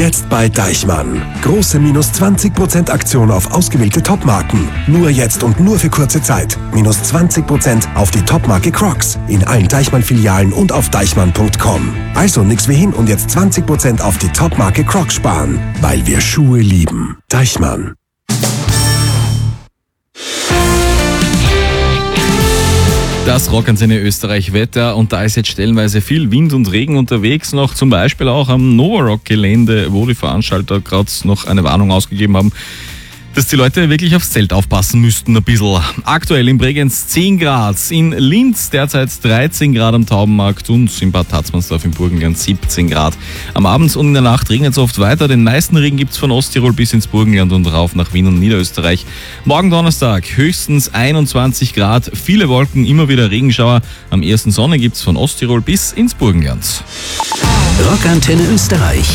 Jetzt bei Deichmann. Große minus 20% Aktion auf ausgewählte Topmarken. Nur jetzt und nur für kurze Zeit. Minus 20% auf die Topmarke Crocs. In allen Deichmann-Filialen und auf deichmann.com. Also nix wie hin und jetzt 20% auf die Topmarke Crocs sparen. Weil wir Schuhe lieben. Deichmann. Das Rockantenne Österreich-Wetter, und da ist jetzt stellenweise viel Wind und Regen unterwegs, noch zum Beispiel auch am Novarock-Gelände, wo die Veranstalter gerade noch eine Warnung ausgegeben haben, dass die Leute wirklich aufs Zelt aufpassen müssten ein bisschen. Aktuell in Bregenz 10 Grad, in Linz derzeit 13 Grad am Taubenmarkt und in Bad Tatzmannsdorf im Burgenland 17 Grad. Am Abend und in der Nacht regnet es oft weiter. Den meisten Regen gibt es von Osttirol bis ins Burgenland und rauf nach Wien und Niederösterreich. Morgen Donnerstag höchstens 21 Grad, viele Wolken, immer wieder Regenschauer. Am ersten Sonne gibt es von Osttirol bis ins Burgenland. Rockantenne Österreich.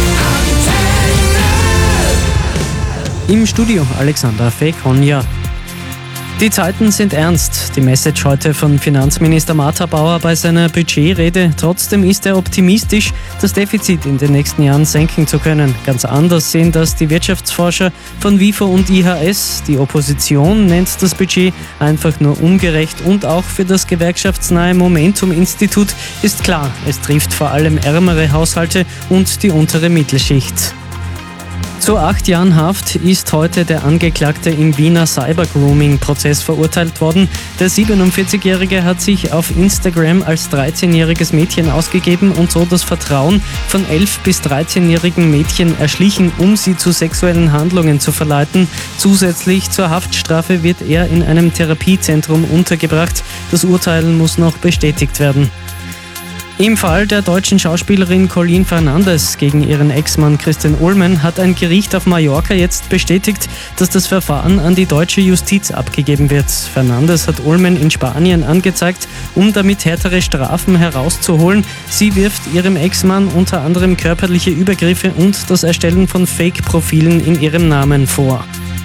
Im Studio Alexander Fekonja. Die Zeiten sind ernst. Die Message heute von Finanzminister Martha Bauer bei seiner Budgetrede. Trotzdem ist er optimistisch, das Defizit in den nächsten Jahren senken zu können. Ganz anders sehen das die Wirtschaftsforscher von WIFO und IHS. Die Opposition nennt das Budget einfach nur ungerecht, und auch für das gewerkschaftsnahe Momentum-Institut ist klar, es trifft vor allem ärmere Haushalte und die untere Mittelschicht. Zu 8 Jahren Haft ist heute der Angeklagte im Wiener Cyber-Grooming-Prozess verurteilt worden. Der 47-Jährige hat sich auf Instagram als 13-jähriges Mädchen ausgegeben und so das Vertrauen von 11- bis 13-jährigen Mädchen erschlichen, um sie zu sexuellen Handlungen zu verleiten. Zusätzlich zur Haftstrafe wird er in einem Therapiezentrum untergebracht. Das Urteil muss noch bestätigt werden. Im Fall der deutschen Schauspielerin Colleen Fernandes gegen ihren Ex-Mann Christian Ulmen hat ein Gericht auf Mallorca jetzt bestätigt, dass das Verfahren an die deutsche Justiz abgegeben wird. Fernandes hat Ulmen in Spanien angezeigt, um damit härtere Strafen herauszuholen. Sie wirft ihrem Ex-Mann unter anderem körperliche Übergriffe und das Erstellen von Fake-Profilen in ihrem Namen vor.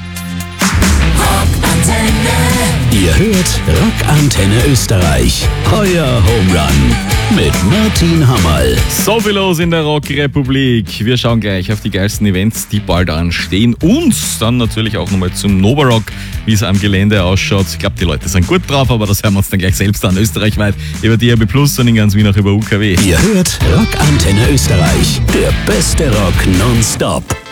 Ihr hört Rockantenne Österreich. Euer Home Run mit Martin Hammerl. So viel los in der Rockrepublik. Wir schauen gleich auf die geilsten Events, die bald anstehen, und dann natürlich auch nochmal zum Novarock, wie es am Gelände ausschaut. Ich glaube, die Leute sind gut drauf, aber das hören wir uns dann gleich selbst an. Österreichweit über DAB+ und in ganz Wien auch über UKW. Ihr hört Rockantenne Österreich. Der beste Rock nonstop.